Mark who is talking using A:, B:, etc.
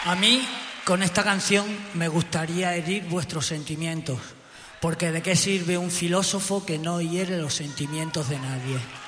A: A mí, con esta canción, me gustaría herir vuestros sentimientos, porque ¿de qué sirve un filósofo que no hiere los sentimientos de nadie?